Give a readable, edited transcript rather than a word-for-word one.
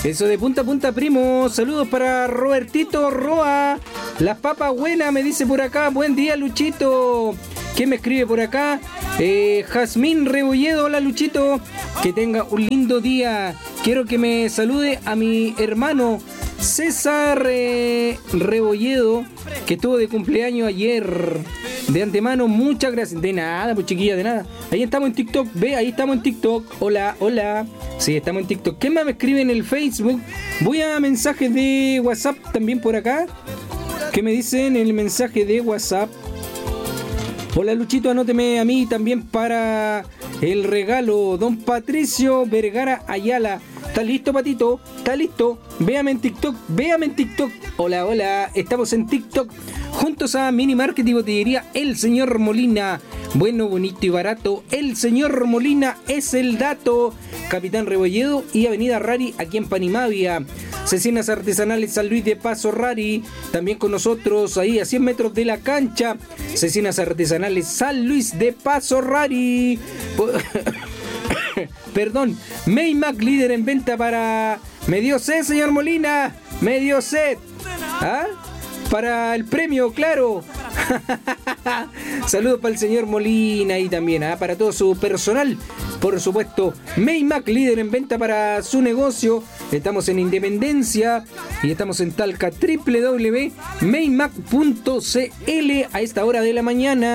Eso de punta a punta, primo. Saludos para Robertito Roa. Las papas buenas, me dice por acá. Buen día, Luchito. ¿Quién me escribe por acá? Jazmín Rebolledo. Hola, Luchito. Que tenga un lindo día. Quiero que me salude a mi hermano César Rebolledo, que estuvo de cumpleaños ayer. De antemano, muchas gracias. De nada, pues chiquilla, de nada. Ahí estamos en TikTok, ve, ahí estamos en TikTok. Hola, hola. Sí, estamos en TikTok. ¿Quién más me escribe en el Facebook? Voy a mensajes de WhatsApp también por acá. ¿Qué me dicen en el mensaje de WhatsApp? Hola, Luchito, anóteme a mí también para el regalo. Don Patricio Vergara Ayala. ¿Está listo, Patito? ¿Está listo? Véame en TikTok, véame en TikTok. Hola, hola, estamos en TikTok. Juntos a Mini Market y Botillería El Señor Molina. Bueno, bonito y barato. El Señor Molina es el dato. Capitán Rebolledo y Avenida Rari aquí en Panimavia. Cecinas Artesanales San Luis de Paso Rari. También con nosotros ahí a 100 metros de la cancha. Cecinas Artesanales San Luis de Paso Rari. Perdón, Maymac, líder en venta para... Me dio sed, señor Molina. Me dio sed. ¿Ah? Para el premio, claro. Saludos para el señor Molina y también para todo su personal. Por supuesto, Maymac, líder en venta para su negocio. Estamos en Independencia y estamos en Talca, www.maymac.cl a esta hora de la mañana.